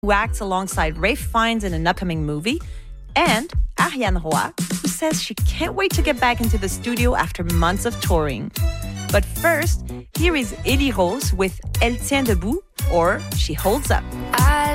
who acts alongside Ralph Fiennes in an upcoming movie, and Ariane Roy, who says she can't wait to get back into the studio after months of touring. But first, here is Elie Rose with Elle tient debout, or She Holds Up.